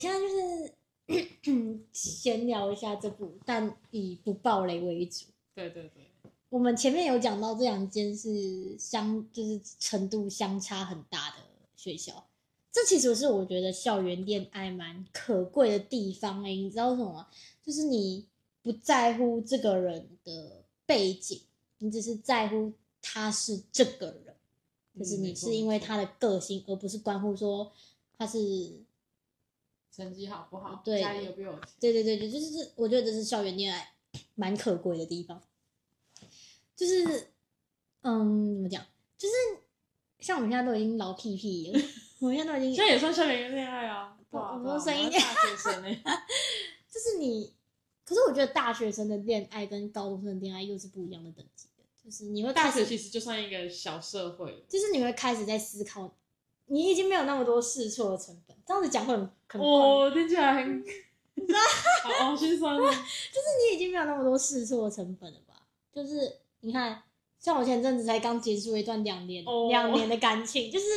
现在就是闲聊一下这部，但以不爆雷为主。 对对对， 我们前面有讲到这两间是就是程度相差很大的学校，这其实是我觉得校园恋爱蛮可贵的地方你知道为什么吗？就是你不在乎这个人的背景，你只是在乎他是这个人，就是你是因为他的个性，而不是关乎说他是成绩好不好， 对家里有没有钱。 对对对对，就是我觉得这是校园恋爱蛮可贵的地方。就是怎么讲？就是像我们现在都已经老屁屁了，我们现在都已经现在也算校园恋爱啊。对啊， 我对啊， 们声音大学生就是你，可是我觉得大学生的恋爱跟高中生的恋爱又是不一样的等级的，就是你会大学其实就算一个小社会， 就是你会开始在思考，你已经没有那么多试错的成本，这样子讲会很听起来很好心酸哦。 就是你已经没有那么多试错的成本了吧？就是你看，像我前阵子才刚结束一段2年的感情，就是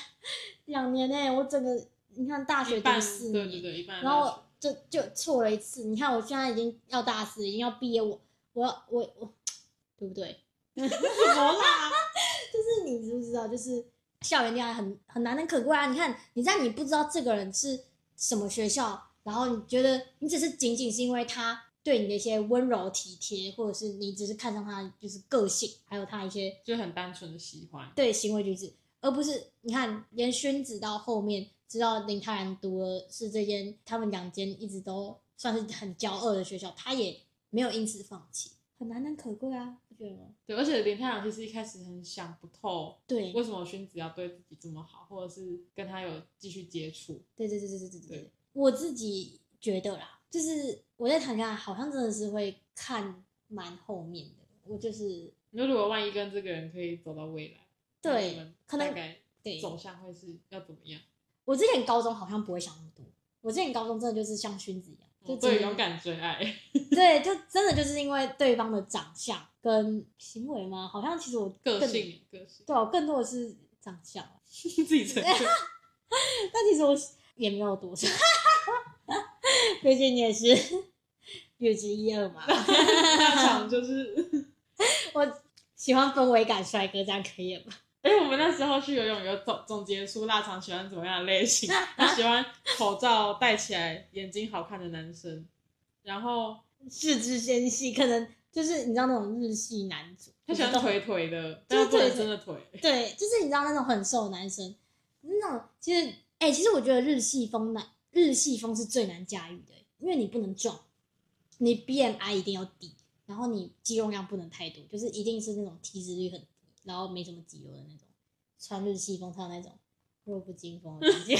2年我整个你看大学读4年， 对对对，一半， 然后就错了一次。你看我现在已经要大4，已经要毕业，我对不对？ 怎么啦？ 就是你知不知道？就是校园恋爱很难能可贵啊！你看，你在你不知道这个人是什么学校，然后你觉得你只是仅仅是因为他对你的一些温柔体贴，或者是你只是看上他就是个性，还有他一些就很单纯的喜欢， 对行为举止，而不是你看连薰子到后面知道林泰然读的是这间他们2间一直都算是很骄傲的学校，他也没有因此放弃，很难能可贵啊，不觉得吗？ 对，而且林太阳其实一开始很想不透， 对， 为什么薰子要对自己这么好，或者是跟他有继续接触。 对，我自己觉得啦，就是我在谈恋爱好像真的是会看蛮后面的，我就是如果万一跟这个人可以走到未来， 对，可能大概对走向会是要怎么样？ 我之前高中好像不会想那么多，我之前高中真的就是像薰子一样，就对勇敢追爱， 对，就真的就是因为对方的长相跟行为嘛，好像其实我个性， 对我更多的是长相， 自己承认。 但其实我也没有多少，毕竟你也是略知一二嘛。 那场就是我喜欢氛围感帅哥，这样可以了吧？ 我们那时候去游泳有总结出腊肠喜欢怎么样的类型，他喜欢口罩戴起来眼睛好看的男生，然后四肢纤细，可能就是你知道那种日系男主， 他喜欢腿腿的， 就是但不能真的腿。 对，就是你知道那种很瘦的男生，那种其实我觉得日系风是最难驾驭的，因为你不能壮，你 BMI 一定要低，然后你肌肉量不能太多，就是一定是那种体脂率很低，然后没什么肌肉的那种，穿日系风才有那种弱不禁风的感觉。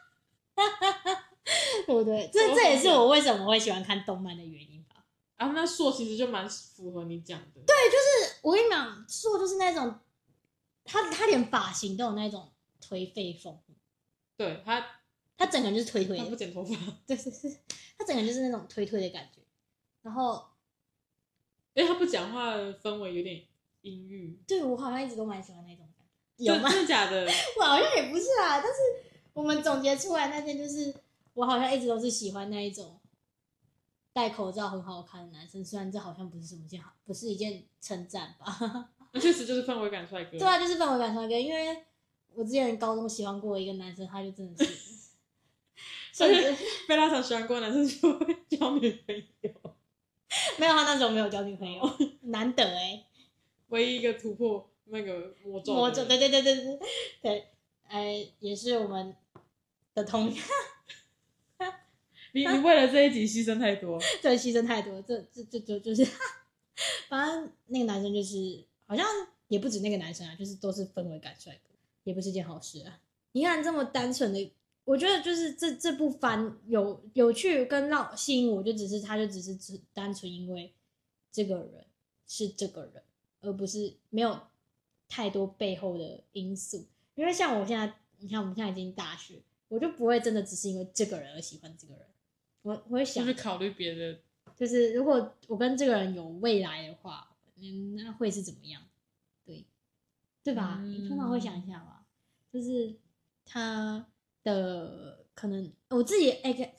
对不对？这也是我为什么会喜欢看动漫的原因吧。 啊，那硕其实就蛮符合你讲的。 对，就是我跟你讲，硕就是那种，他连发型都有那种颓废风。 对他整个人就是颓颓的， 他不剪头发。 对，他整个人就是那种颓颓的感觉。然后， 他不讲话的氛围有点阴郁。 对我好像一直都蛮喜欢那种感觉。有吗？ 真的假的？ 我好像也不是啊，但是我们总结出来那件就是，我好像一直都是喜欢那一种戴口罩很好看的男生，虽然这好像不是不是一件称赞吧。 那确实就是氛围感帅哥。 对啊，就是氛围感帅哥，因为我之前高中喜欢过一个男生，他就真的是，甚至被拉长喜欢过的男生就会交女朋友。 没有，他那时候没有交女朋友，难得唯一一个突破那个魔咒。 对，也是我们的同样。 你为了这一集牺牲太多。 对，牺牲太多，就是，反正那个男生就是好像也不止那个男生啊，就是都是氛围感帅哥，也不是件好事啊。你看这么单纯的，我觉得就是这部番有趣跟让吸引我，他就只是单纯因为这个人是这个人，而不是没有太多背后的因素。因为像我现在，你看我们现在已经大学，我就不会真的只是因为这个人而喜欢这个人。我会想， 就是考虑别的， 就是如果我跟这个人有未来的话，那会是怎么样？对吧？你通常会想一下吧，就是他的可能我自己